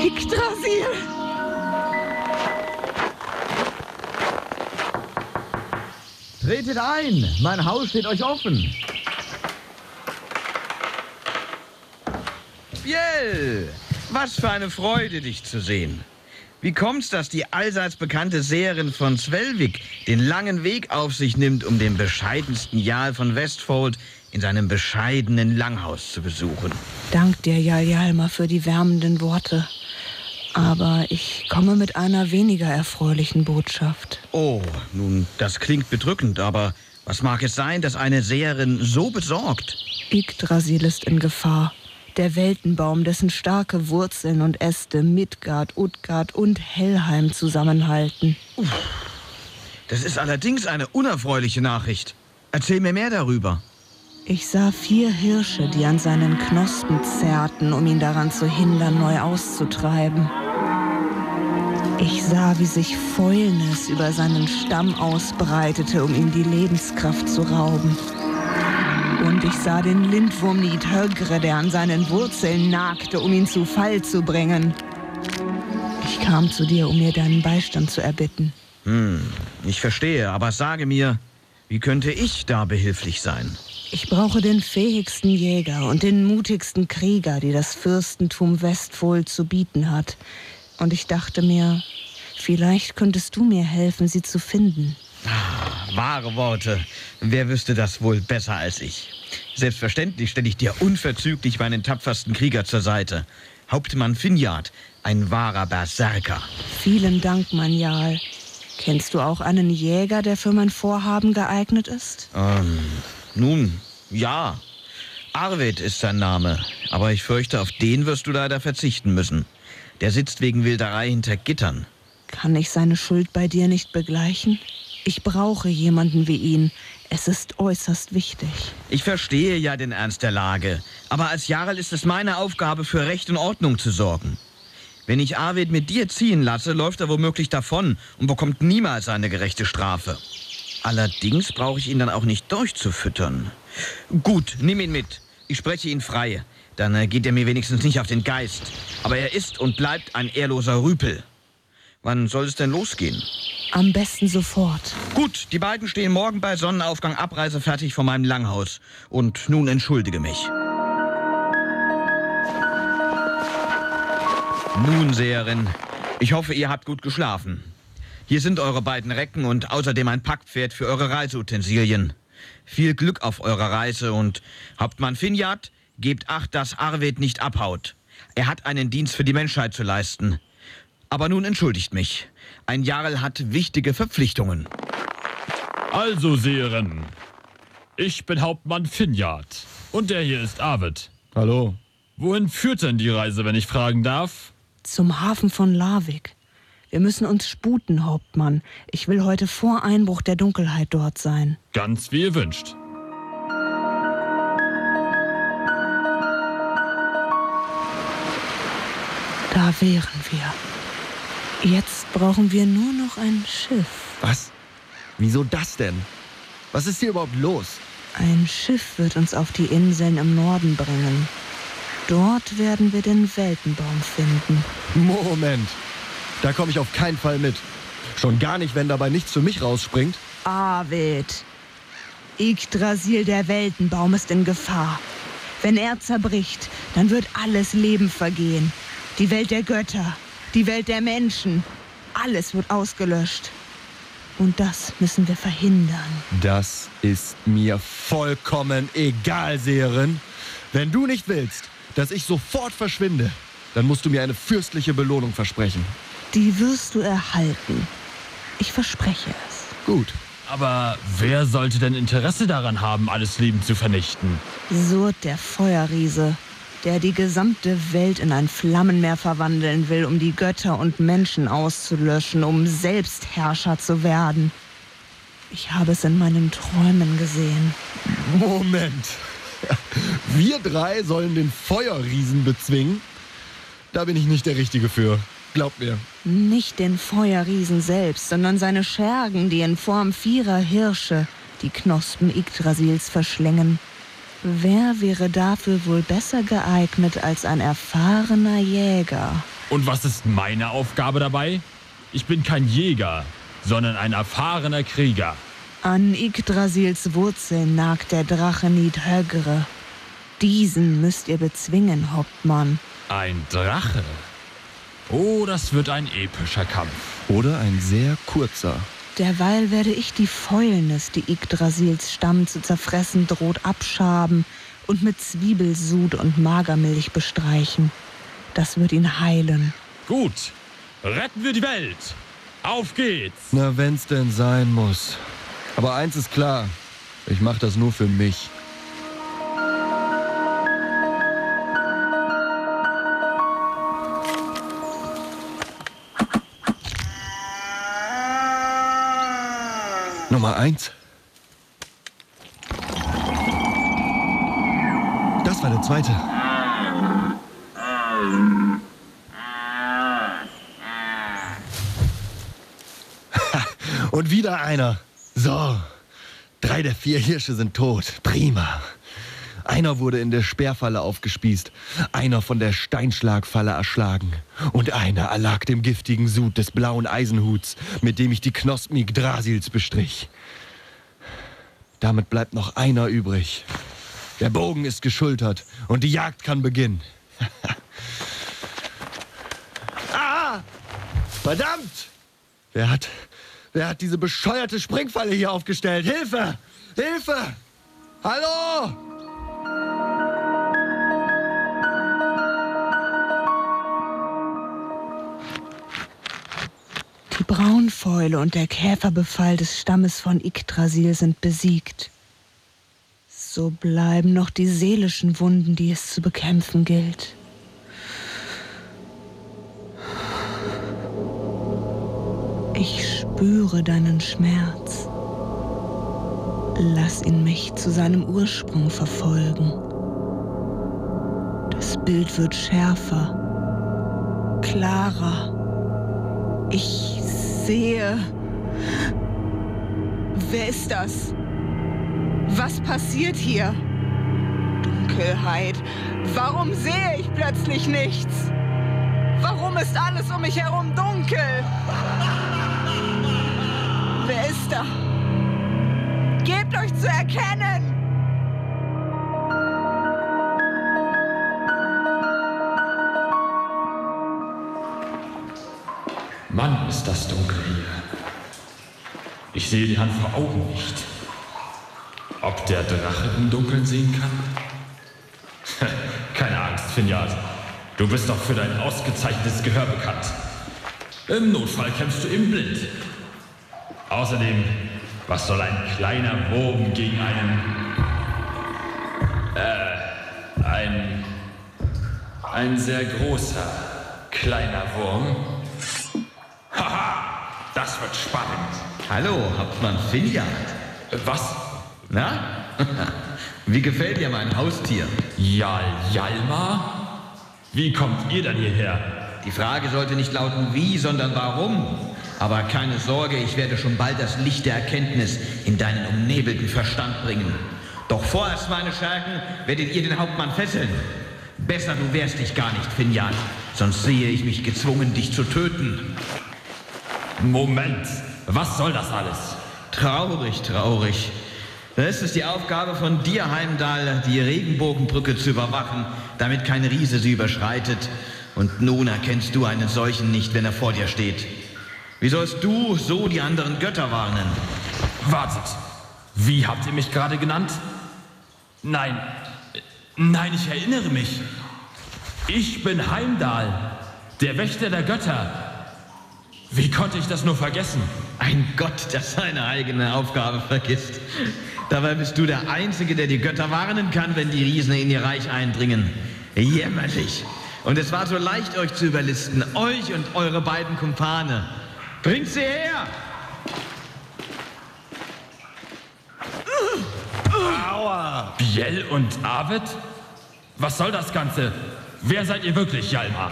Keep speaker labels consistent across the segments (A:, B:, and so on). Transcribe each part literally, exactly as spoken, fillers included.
A: Yggdrasil!
B: Tretet ein! Mein Haus steht euch offen! Biel! Was für eine Freude, dich zu sehen. Wie kommt's, dass die allseits bekannte Seherin von Svelvik den langen Weg auf sich nimmt, um den bescheidensten Jarl von Westfold in seinem bescheidenen Langhaus zu besuchen?
A: Dank dir, Jarl Hjalmar, für die wärmenden Worte. Aber ich komme mit einer weniger erfreulichen Botschaft.
B: Oh, nun, das klingt bedrückend, aber was mag es sein, dass eine Seherin so besorgt?
A: Yggdrasil ist in Gefahr. Der Weltenbaum, dessen starke Wurzeln und Äste Midgard, Utgard und Helheim zusammenhalten.
B: Uff, das ist allerdings eine unerfreuliche Nachricht. Erzähl mir mehr darüber.
A: Ich sah vier Hirsche, die an seinen Knospen zerrten, um ihn daran zu hindern, neu auszutreiben. Ich sah, wie sich Fäulnis über seinen Stamm ausbreitete, um ihm die Lebenskraft zu rauben. Und ich sah den Lindwurm Nidhöggre, der an seinen Wurzeln nagte, um ihn zu Fall zu bringen. Ich kam zu dir, um mir deinen Beistand zu erbitten.
B: Hm, ich verstehe, aber sage mir, wie könnte ich da behilflich sein?
A: Ich brauche den fähigsten Jäger und den mutigsten Krieger, die das Fürstentum Westfold zu bieten hat. Und ich dachte mir, vielleicht könntest du mir helfen, sie zu finden.
B: Ah, wahre Worte. Wer wüsste das wohl besser als ich? Selbstverständlich stelle ich dir unverzüglich meinen tapfersten Krieger zur Seite. Hauptmann Finjard, ein wahrer Berserker.
A: Vielen Dank, mein Jarl. Kennst du auch einen Jäger, der für mein Vorhaben geeignet ist?
B: Ähm, nun, ja. Arvid ist sein Name. Aber ich fürchte, auf den wirst du leider verzichten müssen. Der sitzt wegen Wilderei hinter Gittern.
A: Kann ich seine Schuld bei dir nicht begleichen? Ich brauche jemanden wie ihn. Es ist äußerst wichtig.
B: Ich verstehe ja den Ernst der Lage. Aber als Jarl ist es meine Aufgabe, für Recht und Ordnung zu sorgen. Wenn ich Arvid mit dir ziehen lasse, läuft er womöglich davon und bekommt niemals eine gerechte Strafe. Allerdings brauche ich ihn dann auch nicht durchzufüttern. Gut, nimm ihn mit. Ich spreche ihn frei. Dann äh, geht er mir wenigstens nicht auf den Geist. Aber er ist und bleibt ein ehrloser Rüpel. Wann soll es denn losgehen?
A: Am besten sofort.
B: Gut, die beiden stehen morgen bei Sonnenaufgang abreisefertig vor meinem Langhaus. Und nun entschuldige mich. Nun, Seherin, ich hoffe, ihr habt gut geschlafen. Hier sind eure beiden Recken und außerdem ein Packpferd für eure Reiseutensilien. Viel Glück auf eurer Reise und Hauptmann Finjard, gebt Acht, dass Arvid nicht abhaut. Er hat einen Dienst für die Menschheit zu leisten. Aber nun entschuldigt mich. Ein Jarl hat wichtige Verpflichtungen.
C: Also, Seherin, ich bin Hauptmann Finjard und der hier ist Arvid.
D: Hallo.
C: Wohin führt denn die Reise, wenn ich fragen darf?
A: Zum Hafen von Larvik. Wir müssen uns sputen, Hauptmann. Ich will heute vor Einbruch der Dunkelheit dort sein.
C: Ganz wie ihr wünscht.
A: Da wären wir. Jetzt brauchen wir nur noch ein Schiff.
D: Was? Wieso das denn? Was ist hier überhaupt los?
A: Ein Schiff wird uns auf die Inseln im Norden bringen. Dort werden wir den Weltenbaum finden.
D: Moment. Da komme ich auf keinen Fall mit. Schon gar nicht, wenn dabei nichts für mich rausspringt.
A: Arvid. Yggdrasil, der Weltenbaum, ist in Gefahr. Wenn er zerbricht, dann wird alles Leben vergehen. Die Welt der Götter, die Welt der Menschen. Alles wird ausgelöscht. Und das müssen wir verhindern.
D: Das ist mir vollkommen egal, Seherin. Wenn du nicht willst, dass ich sofort verschwinde, dann musst du mir eine fürstliche Belohnung versprechen.
A: Die wirst du erhalten. Ich verspreche es.
D: Gut.
C: Aber wer sollte denn Interesse daran haben, alles Leben zu vernichten?
A: Surd, der Feuerriese, der die gesamte Welt in ein Flammenmeer verwandeln will, um die Götter und Menschen auszulöschen, um selbst Herrscher zu werden. Ich habe es in meinen Träumen gesehen.
D: Moment. Wir drei sollen den Feuerriesen bezwingen? Da bin ich nicht der Richtige für. Glaub mir.
A: Nicht den Feuerriesen selbst, sondern seine Schergen, die in Form vierer Hirsche die Knospen Yggdrasils verschlingen. Wer wäre dafür wohl besser geeignet als ein erfahrener Jäger?
C: Und was ist meine Aufgabe dabei? Ich bin kein Jäger, sondern ein erfahrener Krieger.
A: An Yggdrasils Wurzeln nagt der Drache Nidhöggr. Diesen müsst ihr bezwingen, Hauptmann.
C: Ein Drache? Oh, das wird ein epischer Kampf.
D: Oder ein sehr kurzer.
A: Derweil werde ich die Fäulnis, die Yggdrasils Stamm zu zerfressen droht, abschaben und mit Zwiebelsud und Magermilch bestreichen. Das wird ihn heilen.
C: Gut, retten wir die Welt. Auf geht's.
D: Na, wenn's denn sein muss. Aber eins ist klar, ich mach das nur für mich. Nummer eins. Das war der zweite. Und wieder einer. So, drei der vier Hirsche sind tot. Prima. Einer wurde in der Speerfalle aufgespießt, einer von der Steinschlagfalle erschlagen und einer erlag dem giftigen Sud des blauen Eisenhuts, mit dem ich die Knospen Yggdrasils bestrich. Damit bleibt noch einer übrig. Der Bogen ist geschultert und die Jagd kann beginnen. Ah! Verdammt! Wer hat, wer hat diese bescheuerte Springfalle hier aufgestellt? Hilfe! Hilfe! Hallo!
A: Die Braunfäule und der Käferbefall des Stammes von Yggdrasil sind besiegt. So bleiben noch die seelischen Wunden, die es zu bekämpfen gilt. Ich spüre deinen Schmerz. Lass ihn mich zu seinem Ursprung verfolgen. Das Bild wird schärfer, klarer. Ich sehe. Wer ist das? Was passiert hier? Dunkelheit. Warum sehe ich plötzlich nichts? Warum ist alles um mich herum dunkel? Wer ist da? Gebt euch zu erkennen!
C: Mann, ist das dunkel hier. Ich sehe die Hand vor Augen nicht. Ob der Drache im Dunkeln sehen kann? Keine Angst, Finjard. Du bist doch für dein ausgezeichnetes Gehör bekannt. Im Notfall kämpfst du eben blind. Außerdem, was soll ein kleiner Wurm gegen einen... Äh, ein... ein sehr großer, kleiner Wurm? Haha, das wird spannend.
B: Hallo, Hauptmann Finjard.
C: Was?
B: Na? Wie gefällt dir mein Haustier?
C: Jal Jalmar? Wie kommt ihr denn hierher?
B: Die Frage sollte nicht lauten wie, sondern warum. Aber keine Sorge, ich werde schon bald das Licht der Erkenntnis in deinen umnebelten Verstand bringen. Doch vorerst, meine Schergen, werdet ihr den Hauptmann fesseln. Besser, du wehrst dich gar nicht, Finjard. Sonst sehe ich mich gezwungen, dich zu töten.
C: Moment, was soll das alles?
B: Traurig, traurig. Es ist die Aufgabe von dir, Heimdall, die Regenbogenbrücke zu überwachen, damit kein Riese sie überschreitet. Und nun erkennst du einen solchen nicht, wenn er vor dir steht. Wie sollst du so die anderen Götter warnen?
C: Wartet, wie habt ihr mich gerade genannt? Nein, nein, ich erinnere mich. Ich bin Heimdall, der Wächter der Götter. Wie konnte ich das nur vergessen?
B: Ein Gott, der seine eigene Aufgabe vergisst. Dabei bist du der Einzige, der die Götter warnen kann, wenn die Riesen in ihr Reich eindringen. Jämmerlich. Und es war so leicht, euch zu überlisten, euch und eure beiden Kumpane. Bringt sie her!
C: Aua! Biel und Arvid? Was soll das Ganze? Wer seid ihr wirklich, Hjalmar?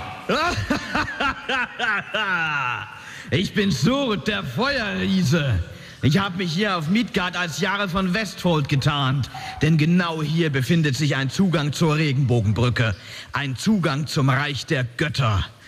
B: Ich bin Surd, der Feuerriese. Ich habe mich hier auf Midgard als Jarl von Westfold getarnt. Denn genau hier befindet sich ein Zugang zur Regenbogenbrücke. Ein Zugang zum Reich der Götter.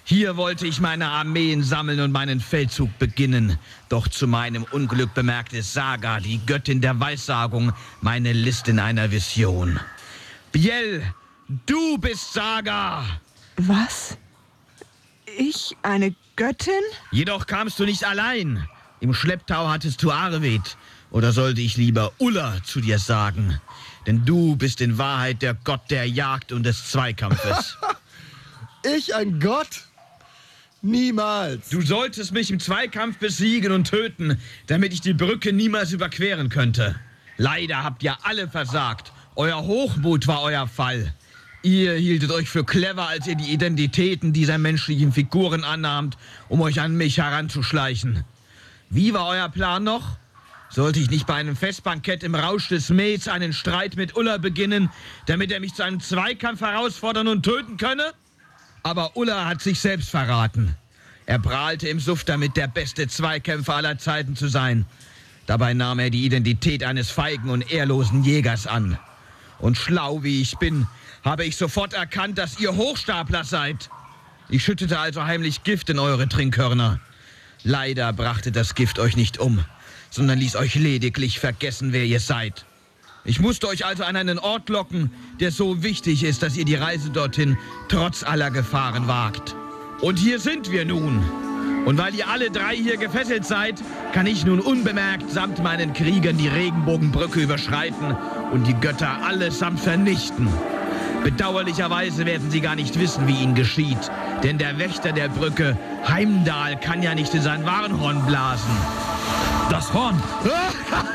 B: Hier wollte ich meine Armeen sammeln und meinen Feldzug beginnen. Doch zu meinem Unglück bemerkte Saga, die Göttin der Weissagung, meine List in einer Vision. Biel, du bist Saga!
A: Was? Ich eine Göttin?
B: Jedoch kamst du nicht allein. Im Schlepptau hattest du Arvid. Oder sollte ich lieber Ulla zu dir sagen? Denn du bist in Wahrheit der Gott der Jagd und des Zweikampfes.
D: Ich ein Gott? Niemals.
B: Du solltest mich im Zweikampf besiegen und töten, damit ich die Brücke niemals überqueren könnte. Leider habt ihr alle versagt. Euer Hochmut war euer Fall. Ihr hieltet euch für clever, als ihr die Identitäten dieser menschlichen Figuren annahmt, um euch an mich heranzuschleichen. Wie war euer Plan noch? Sollte ich nicht bei einem Festbankett im Rausch des Mets einen Streit mit Ulla beginnen, damit er mich zu einem Zweikampf herausfordern und töten könne? Aber Ulla hat sich selbst verraten. Er prahlte im Suff damit, der beste Zweikämpfer aller Zeiten zu sein. Dabei nahm er die Identität eines feigen und ehrlosen Jägers an. Und schlau wie ich bin, habe ich sofort erkannt, dass ihr Hochstapler seid. Ich schüttete also heimlich Gift in eure Trinkhörner. Leider brachte das Gift euch nicht um, sondern ließ euch lediglich vergessen, wer ihr seid. Ich musste euch also an einen Ort locken, der so wichtig ist, dass ihr die Reise dorthin trotz aller Gefahren wagt. Und hier sind wir nun. Und weil ihr alle drei hier gefesselt seid, kann ich nun unbemerkt samt meinen Kriegern die Regenbogenbrücke überschreiten und die Götter allesamt vernichten. Bedauerlicherweise werden sie gar nicht wissen, wie ihnen geschieht, denn der Wächter der Brücke, Heimdall, kann ja nicht in sein Warenhorn blasen.
C: Das Horn!